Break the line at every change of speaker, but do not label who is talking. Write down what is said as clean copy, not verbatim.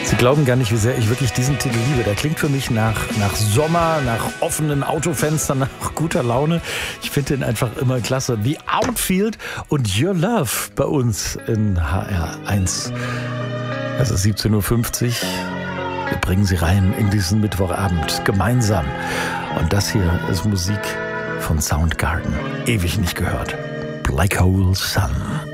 Sie glauben gar nicht, wie sehr ich wirklich diesen Titel liebe. Der klingt für mich nach Sommer, nach offenen Autofenstern, nach guter Laune. Ich finde den einfach immer klasse. The Outfield und Your Love bei uns in HR1. Es ist 17.50 Uhr. Wir bringen Sie rein in diesen Mittwochabend gemeinsam. Und das hier ist Musik von Soundgarden. Ewig nicht gehört. Black Hole Sun.